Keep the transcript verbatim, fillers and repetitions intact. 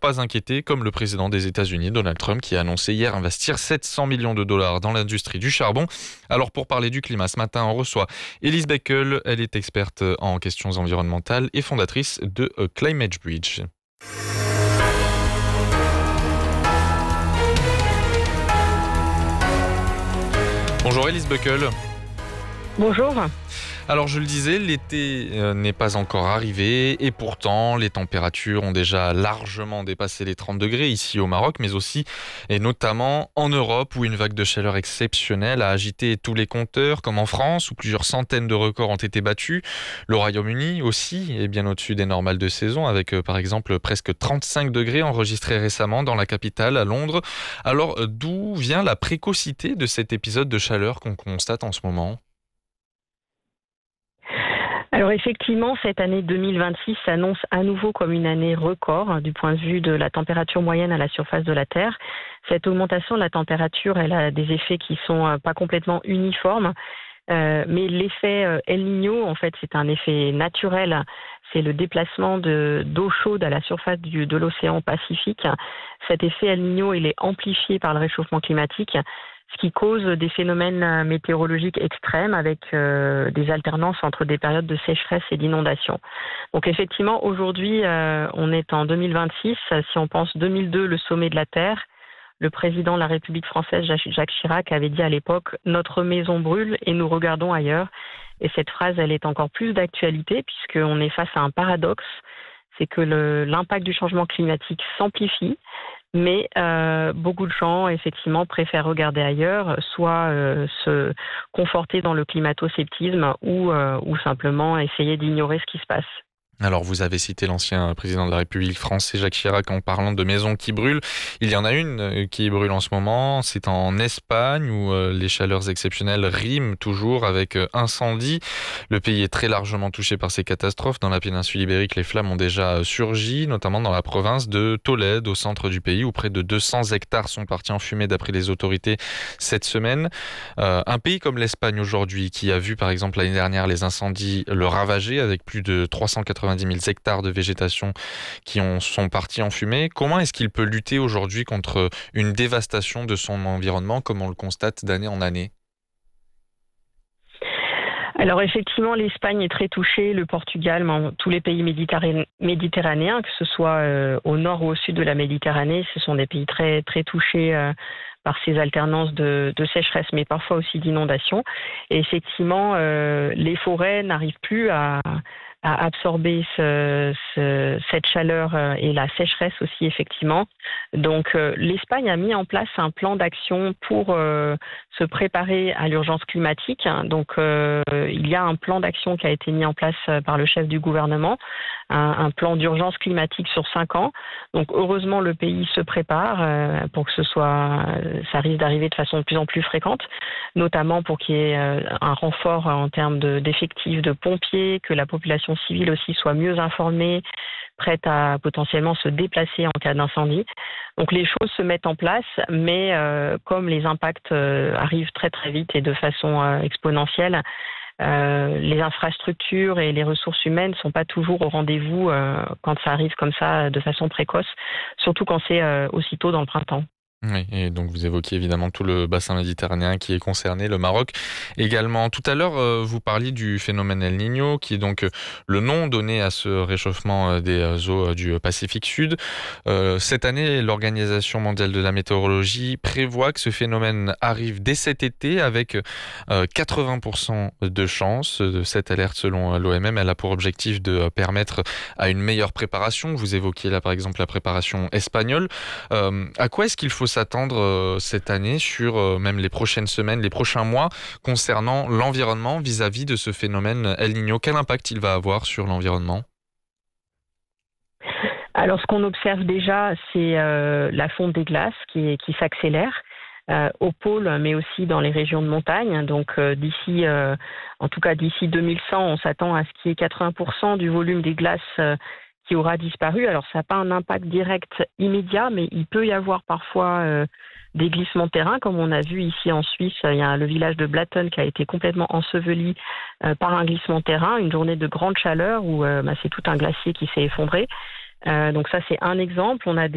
pas inquiéter, comme le président des États-Unis, Donald Trump, qui a annoncé hier investir sept cents millions de dollars dans l'industrie du charbon. Alors pour parler du climat, ce matin, on reçoit Elise Beckel. Elle est experte en questions environnementales et fondatrice de Climate Bridge. Bonjour Elise Beckel. Bonjour. Alors je le disais, l'été euh, n'est pas encore arrivé et pourtant les températures ont déjà largement dépassé les trente degrés ici au Maroc, mais aussi et notamment en Europe où une vague de chaleur exceptionnelle a agité tous les compteurs, comme en France où plusieurs centaines de records ont été battus. Le Royaume-Uni aussi est bien au-dessus des normales de saison avec euh, par exemple presque trente-cinq degrés enregistrés récemment dans la capitale, à Londres. Alors euh, d'où vient la précocité de cet épisode de chaleur qu'on constate en ce moment ? Alors effectivement, cette année deux mille vingt-six s'annonce à nouveau comme une année record du point de vue de la température moyenne à la surface de la Terre. Cette augmentation de la température, elle a des effets qui sont pas complètement uniformes, euh, mais l'effet El Niño, en fait, c'est un effet naturel. C'est le déplacement de, d'eau chaude à la surface du, de l'océan Pacifique. Cet effet El Niño, il est amplifié par le réchauffement climatique, ce qui cause des phénomènes météorologiques extrêmes avec euh, des alternances entre des périodes de sécheresse et d'inondation. Donc effectivement, aujourd'hui, euh, on est en deux mille vingt-six. Si on pense deux mille deux, le sommet de la Terre, le président de la République française, Jacques Chirac, avait dit à l'époque « Notre maison brûle et nous regardons ailleurs ». Et cette phrase, elle est encore plus d'actualité puisqu'on est face à un paradoxe. C'est que le, l'impact du changement climatique s'amplifie, mais euh, beaucoup de gens, effectivement, préfèrent regarder ailleurs, soit euh, se conforter dans le climato-sceptisme ou, euh, ou simplement essayer d'ignorer ce qui se passe. Alors vous avez cité l'ancien président de la République français Jacques Chirac en parlant de maisons qui brûlent. Il y en a une qui brûle en ce moment, c'est en Espagne où les chaleurs exceptionnelles riment toujours avec incendie. Le pays est très largement touché par ces catastrophes. Dans la péninsule ibérique, les flammes ont déjà surgi, notamment dans la province de Tolède, au centre du pays, où près de deux cents hectares sont partis en fumée d'après les autorités cette semaine. Euh, un pays comme l'Espagne aujourd'hui, qui a vu par exemple l'année dernière les incendies le ravager avec plus de trois cent quatre-vingt-dix mille hectares de végétation qui ont, sont partis en fumée. Comment est-ce qu'il peut lutter aujourd'hui contre une dévastation de son environnement comme on le constate d'année en année ? Alors effectivement, l'Espagne est très touchée, le Portugal, tous les pays méditerranéens, que ce soit euh, au nord ou au sud de la Méditerranée, ce sont des pays très, très touchés euh, par ces alternances de, de sécheresse, mais parfois aussi d'inondations. Et effectivement, euh, les forêts n'arrivent plus à... à absorber ce, ce, cette chaleur et la sécheresse aussi, effectivement. Donc, euh, l'Espagne a mis en place un plan d'action pour euh, se préparer à l'urgence climatique. Donc, euh, il y a un plan d'action qui a été mis en place par le chef du gouvernement, un, un plan d'urgence climatique sur cinq ans. Donc, heureusement, le pays se prépare euh, pour que ce soit, ça risque d'arriver de façon de plus en plus fréquente, notamment pour qu'il y ait euh, un renfort en termes de, d'effectifs de pompiers, que la population civile aussi soit mieux informée, prête à potentiellement se déplacer en cas d'incendie. Donc les choses se mettent en place, mais euh, comme les impacts euh, arrivent très très vite et de façon euh, exponentielle, euh, les infrastructures et les ressources humaines ne sont pas toujours au rendez-vous euh, quand ça arrive comme ça de façon précoce, surtout quand c'est euh, aussitôt dans le printemps. Oui, et donc vous évoquiez évidemment tout le bassin méditerranéen qui est concerné, le Maroc également. Tout à l'heure, euh, vous parliez du phénomène El Niño, qui est donc euh, le nom donné à ce réchauffement euh, des eaux euh, du Pacifique Sud. Euh, cette année, l'Organisation mondiale de la météorologie prévoit que ce phénomène arrive dès cet été avec euh, quatre-vingts pour cent de chance. De cette alerte, selon l'O M M, elle a pour objectif de permettre à une meilleure préparation. Vous évoquiez là par exemple la préparation espagnole. Euh, à quoi est-ce qu'il faut s'attendre euh, cette année sur euh, même les prochaines semaines, les prochains mois concernant l'environnement vis-à-vis de ce phénomène El Niño? Quel impact il va avoir sur l'environnement? Alors, ce qu'on observe déjà, c'est euh, la fonte des glaces qui, qui s'accélère euh, au pôle, mais aussi dans les régions de montagne. Donc, euh, d'ici, euh, en tout cas d'ici deux mille cent, on s'attend à ce qu'il y ait quatre-vingts pour cent du volume des glaces euh, qui aura disparu. Alors, ça n'a pas un impact direct immédiat, mais il peut y avoir parfois euh, des glissements de terrain, comme on a vu ici en Suisse. Il y a le village de Blatten qui a été complètement enseveli euh, par un glissement de terrain, une journée de grande chaleur où euh, bah, c'est tout un glacier qui s'est effondré. Euh, donc ça, c'est un exemple. On a des